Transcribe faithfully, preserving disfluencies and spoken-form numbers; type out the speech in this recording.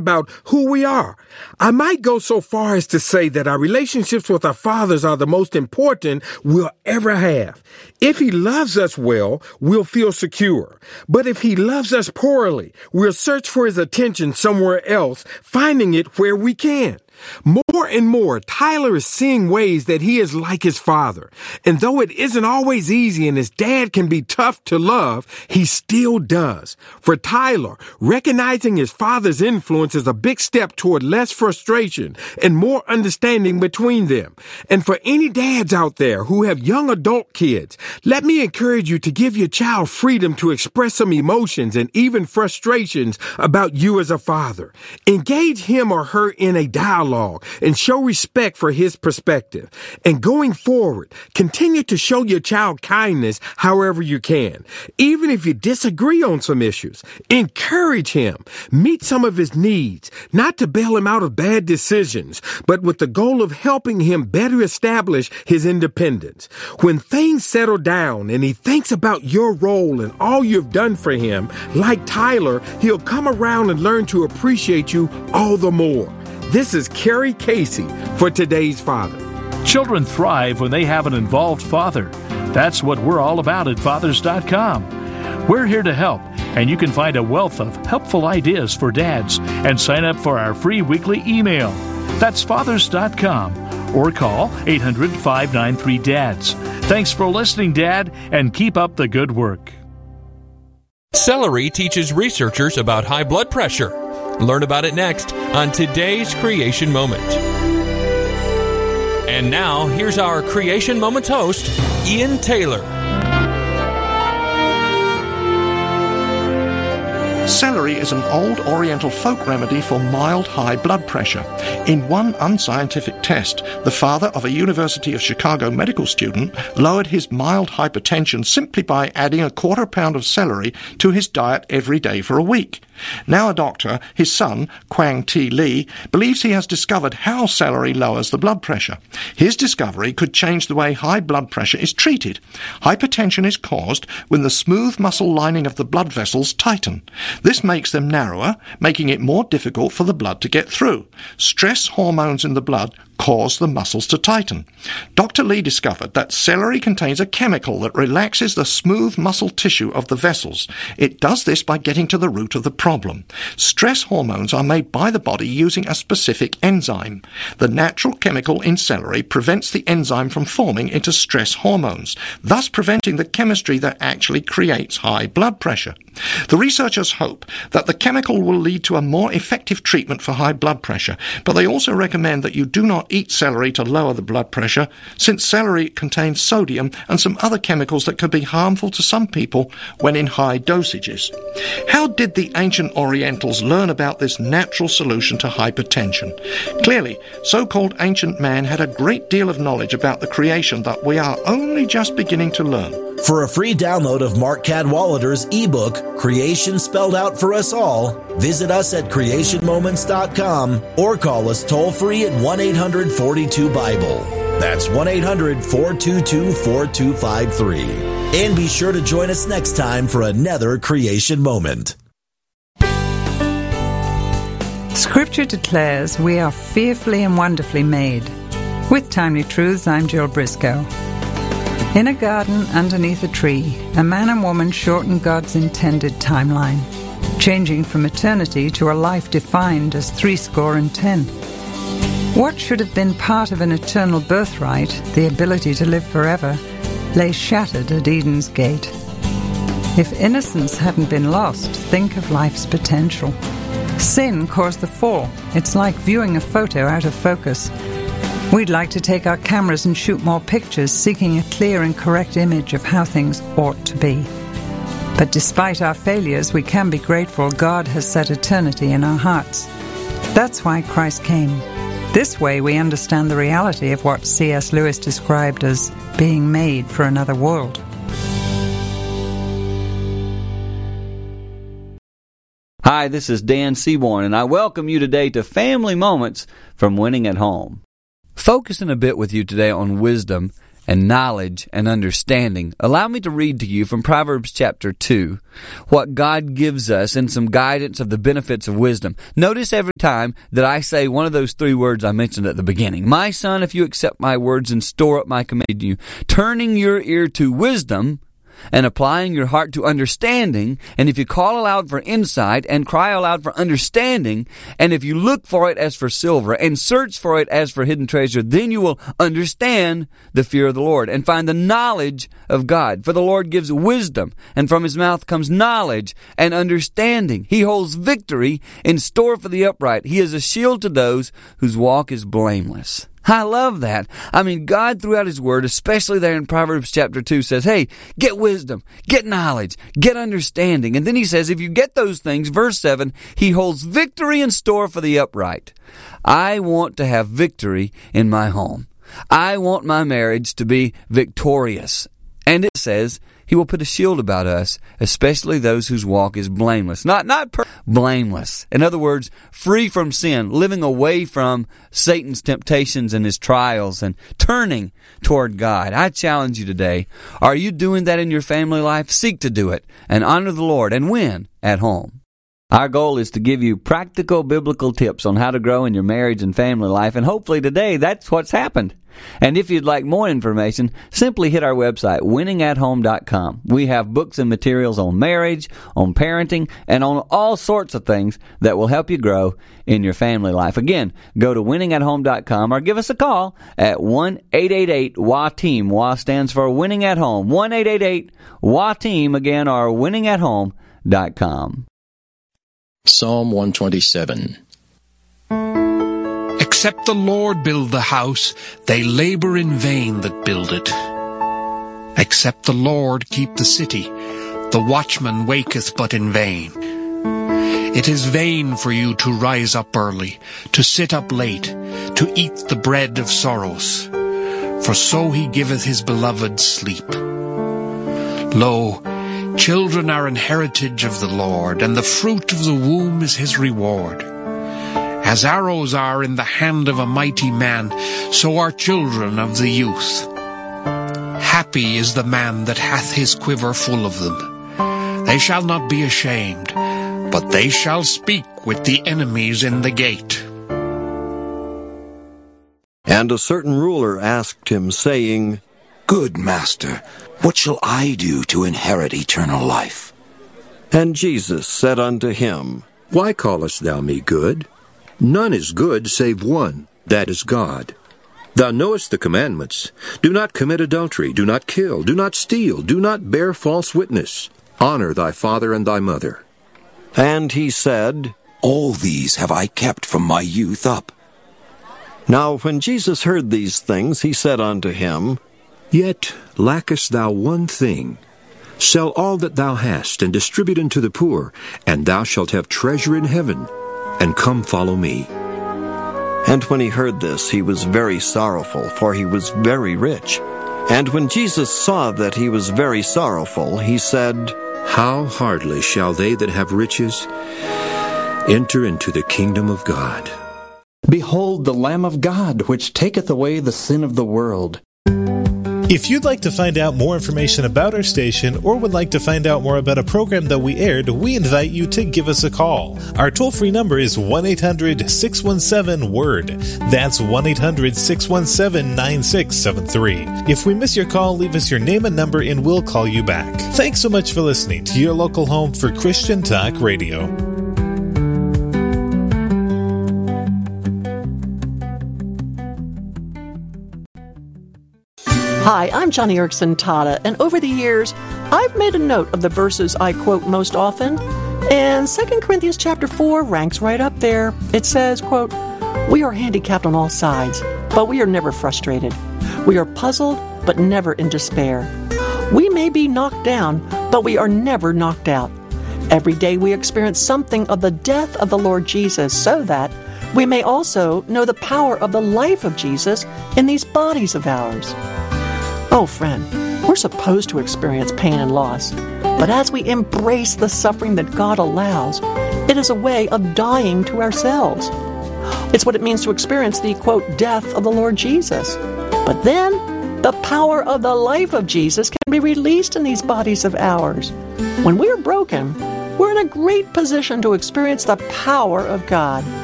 about who we are. I might go so far as to say that our relationships with our fathers are the most important we'll ever have. If he loves us well, we'll feel secure. But if he loves us poorly, we'll search for his attention somewhere else, finding it where we can. More and more, Tyler is seeing ways that he is like his father. And though it isn't always easy and his dad can be tough to love, he still does. For Tyler, recognizing his father's influence is a big step toward less frustration and more understanding between them. And for any dads out there who have young adult kids, let me encourage you to give your child freedom to express some emotions and even frustrations about you as a father. Engage him or her in a dialogue and show respect for his perspective. And going forward, continue to show your child kindness however you can. Even if you disagree on some issues, encourage him. Meet some of his needs, not to bail him out of bad decisions, but with the goal of helping him better establish his independence. When things settle down and he thinks about your role and all you've done for him, like Tyler, he'll come around and learn to appreciate you all the more. This is Carrie Casey for Today's Father. Children thrive when they have an involved father. That's what we're all about at fathers dot com. We're here to help, and you can find a wealth of helpful ideas for dads and sign up for our free weekly email. That's fathers dot com or call eight hundred, five nine three, D A D S. Thanks for listening, Dad, and keep up the good work. Celery teaches researchers about high blood pressure. Learn about it next on Today's Creation Moment. And now, here's our Creation Moments host, Ian Taylor. Celery is an old Oriental folk remedy for mild high blood pressure. In one unscientific test, the father of a University of Chicago medical student lowered his mild hypertension simply by adding a quarter pound of celery to his diet every day for a week. Now a doctor, his son, Kwang T. Lee, believes he has discovered how celery lowers the blood pressure. His discovery could change the way high blood pressure is treated. Hypertension is caused when the smooth muscle lining of the blood vessels tighten. This makes them narrower, making it more difficult for the blood to get through. Stress hormones in the blood cause the muscles to tighten. Doctor Lee discovered that celery contains a chemical that relaxes the smooth muscle tissue of the vessels. It does this by getting to the root of the problem. Stress hormones are made by the body using a specific enzyme. The natural chemical in celery prevents the enzyme from forming into stress hormones, thus preventing the chemistry that actually creates high blood pressure. The researchers hope that the chemical will lead to a more effective treatment for high blood pressure, but they also recommend that you do not eat celery to lower the blood pressure, since celery contains sodium and some other chemicals that can be harmful to some people when in high dosages. How did the ancient Orientals learn about this natural solution to hypertension? Clearly, so-called ancient man had a great deal of knowledge about the creation that we are only just beginning to learn. For a free download of Mark Cadwallader's ebook, Creation Spelled Out for Us All, visit us at creation moments dot com or call us toll-free at one eight hundred, four two, Bible. That's one eight hundred, four two two, four two five three. And be sure to join us next time for another Creation Moment. Scripture declares we are fearfully and wonderfully made. With Timely Truths, I'm Jill Briscoe. In a garden underneath a tree, a man and woman shortened God's intended timeline, changing from eternity to a life defined as threescore and ten. What should have been part of an eternal birthright, the ability to live forever, lay shattered at Eden's gate. If innocence hadn't been lost, think of life's potential. Sin caused the fall. It's like viewing a photo out of focus. We'd like to take our cameras and shoot more pictures, seeking a clear and correct image of how things ought to be. But despite our failures, we can be grateful God has set eternity in our hearts. That's why Christ came. This way we understand the reality of what C S Lewis described as being made for another world. Hi, this is Dan Seaborn, and I welcome you today to Family Moments from Winning at Home. Focusing a bit with you today on wisdom and knowledge and understanding. Allow me to read to you from Proverbs chapter two what God gives us in some guidance of the benefits of wisdom. Notice every time that I say one of those three words I mentioned at the beginning. My son, if you accept my words and store up my command to you, turning your ear to wisdom and applying your heart to understanding, and if you call aloud for insight and cry aloud for understanding, and if you look for it as for silver and search for it as for hidden treasure, then you will understand the fear of the Lord and find the knowledge of God. For the Lord gives wisdom, and from his mouth comes knowledge and understanding. He holds victory in store for the upright. He is a shield to those whose walk is blameless. I love that. I mean, God throughout his word, especially there in Proverbs chapter two, says, hey, get wisdom, get knowledge, get understanding. And then he says, if you get those things, verse seven, he holds victory in store for the upright. I want to have victory in my home. I want my marriage to be victorious. And it says, he will put a shield about us, especially those whose walk is blameless. Not not per- blameless. In other words, free from sin, living away from Satan's temptations and his trials, and turning toward God. I challenge you today, are you doing that in your family life? Seek to do it, and honor the Lord, and win at home. Our goal is to give you practical biblical tips on how to grow in your marriage and family life, and hopefully today that's what's happened. And if you'd like more information, simply hit our website, winning at home dot com. We have books and materials on marriage, on parenting, and on all sorts of things that will help you grow in your family life. Again, go to winning at home dot com or give us a call at one eight eight eight W A team. W A stands for Winning at Home. one eight eight eight W A team, again, or winning at home dot com. Psalm one twenty-seven. Except the Lord build the house, they labor in vain that build it. Except the Lord keep the city, the watchman waketh but in vain. It is vain for you to rise up early, to sit up late, to eat the bread of sorrows. For so he giveth his beloved sleep. Lo, children are an heritage of the Lord, and the fruit of the womb is his reward. As arrows are in the hand of a mighty man, so are children of the youth. Happy is the man that hath his quiver full of them. They shall not be ashamed, but they shall speak with the enemies in the gate. And a certain ruler asked him, saying, Good master, what shall I do to inherit eternal life? And Jesus said unto him, Why callest thou me good? None is good save one, that is God. Thou knowest the commandments. Do not commit adultery, do not kill, do not steal, do not bear false witness. Honor thy father and thy mother. And he said, All these have I kept from my youth up. Now when Jesus heard these things, he said unto him, Yet lackest thou one thing. Sell all that thou hast, and distribute unto the poor, and thou shalt have treasure in heaven. And come follow me. And when he heard this, he was very sorrowful, for he was very rich. And when Jesus saw that he was very sorrowful, he said, How hardly shall they that have riches enter into the kingdom of God. Behold the Lamb of God, which taketh away the sin of the world. If you'd like to find out more information about our station or would like to find out more about a program that we aired, we invite you to give us a call. Our toll-free number is one eight hundred six one seven word. That's one eight hundred six one seven nine six seven three. If we miss your call, leave us your name and number and we'll call you back. Thanks so much for listening to your local home for Christian Talk Radio. Hi, I'm Johnny Erickson Tata, and over the years, I've made a note of the verses I quote most often, and Second Corinthians chapter four ranks right up there. It says, quote, We are handicapped on all sides, but we are never frustrated. We are puzzled, but never in despair. We may be knocked down, but we are never knocked out. Every day we experience something of the death of the Lord Jesus, so that we may also know the power of the life of Jesus in these bodies of ours. Oh, friend, we're supposed to experience pain and loss, but as we embrace the suffering that God allows, it is a way of dying to ourselves. It's what it means to experience the, quote, death of the Lord Jesus. But then, The power of the life of Jesus can be released in these bodies of ours. When we are broken, we're in a great position to experience the power of God.